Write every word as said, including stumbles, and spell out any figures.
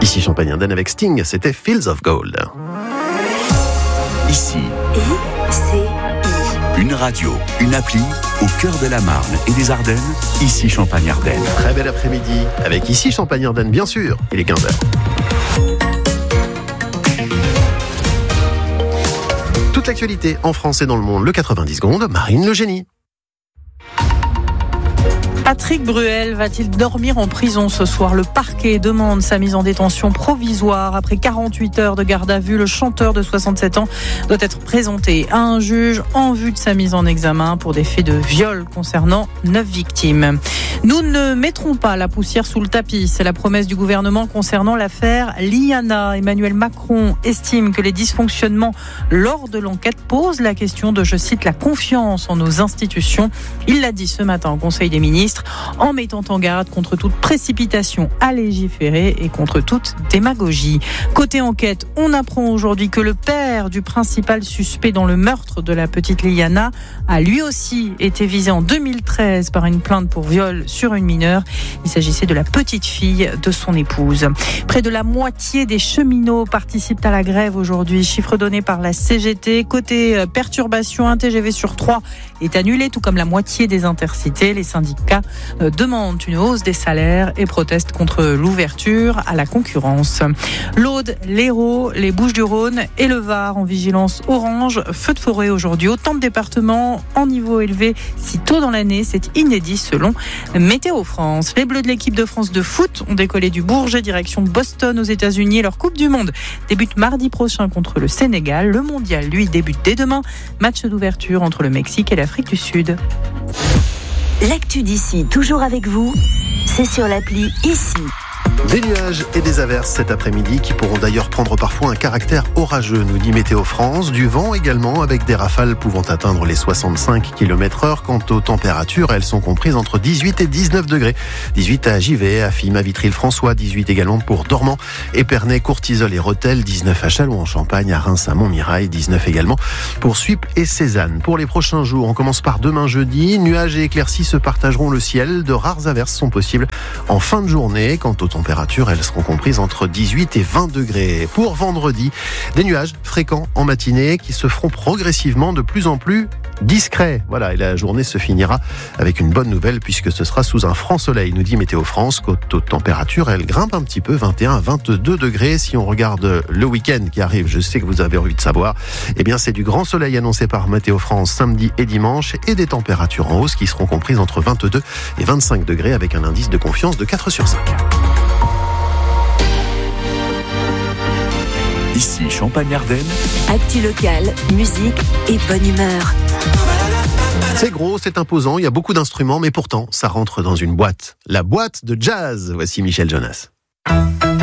Ici Champagne-Ardenne avec Sting, c'était Fields of Gold. Ici, I C I. une radio, une appli au cœur de la Marne et des Ardennes. Ici Champagne-Ardenne. Très bel après-midi avec Ici Champagne-Ardenne, bien sûr. Il est quinze heures. Toute l'actualité en France et dans le monde, le quatre-vingt-dix secondes, Marine Le Génie. Patrick Bruel va-t-il dormir en prison ce soir ? Le parquet demande sa mise en détention provisoire. Après quarante-huit heures de garde à vue, le chanteur de soixante-sept ans doit être présenté à un juge en vue de sa mise en examen pour des faits de viol concernant neuf victimes. Nous ne mettrons pas la poussière sous le tapis. C'est la promesse du gouvernement concernant l'affaire Liana. Emmanuel Macron estime que les dysfonctionnements lors de l'enquête posent la question de, je cite, la confiance en nos institutions. Il l'a dit ce matin au Conseil des ministres, en mettant en garde contre toute précipitation à légiférer et contre toute démagogie. Côté enquête, on apprend aujourd'hui que le père du principal suspect dans le meurtre de la petite Liana a lui aussi été visé en deux mille treize par une plainte pour viol sur une mineure. Il s'agissait de la petite fille de son épouse. Près de la moitié des cheminots participent à la grève aujourd'hui, chiffre donné par la C G T. Côté perturbation, un T G V sur trois est annulé, tout comme la moitié des intercités. Les syndicats demandent une hausse des salaires et protestent contre l'ouverture à la concurrence. L'Aude, l'Hérault, les Bouches-du-Rhône et le Var en vigilance orange. Feu de forêt aujourd'hui. Autant de départements en niveau élevé si tôt dans l'année. C'est inédit selon Météo France. Les Bleus de l'équipe de France de foot ont décollé du Bourget direction Boston aux États-Unis. Leur Coupe du Monde débute mardi prochain contre le Sénégal. Le mondial, lui, débute dès demain. Match d'ouverture entre le Mexique et l'Afrique du Sud. L'actu d'ici, toujours avec vous, c'est sur l'appli Ici. Des nuages et des averses cet après-midi qui pourront d'ailleurs prendre parfois un caractère orageux, nous dit Météo France. Du vent également avec des rafales pouvant atteindre les soixante-cinq kilomètres heure. Quant aux températures, elles sont comprises entre dix-huit et dix-neuf degrés. dix-huit à Givet, à Fim, à Vitry-le-François, dix-huit également pour Dormans, Épernay, Courtisols et Rethel, dix-neuf à Châlons-en-Champagne, à Reims, à Montmirail, dix-neuf également pour Suippes et Cézanne. Pour les prochains jours, on commence par demain jeudi. Nuages et éclaircies se partageront le ciel. De rares averses sont possibles en fin de journée. Quant aux températures, elles seront comprises entre dix-huit et vingt degrés. Pour vendredi, des nuages fréquents en matinée qui se feront progressivement de plus en plus discrets. Voilà, et la journée se finira avec une bonne nouvelle puisque ce sera sous un franc soleil, nous dit Météo France. Quant aux températures, elles grimpent un petit peu, vingt et un à vingt-deux degrés. Si on regarde le week-end qui arrive, je sais que vous avez envie de savoir, eh bien c'est du grand soleil annoncé par Météo France samedi et dimanche et des températures en hausse qui seront comprises entre vingt-deux et vingt-cinq degrés avec un indice de confiance de quatre sur cinq. Ici Champagne-Ardenne. Actu locale, musique et bonne humeur. C'est gros, c'est imposant, il y a beaucoup d'instruments, mais pourtant, ça rentre dans une boîte. La boîte de jazz. Voici Michel Jonas.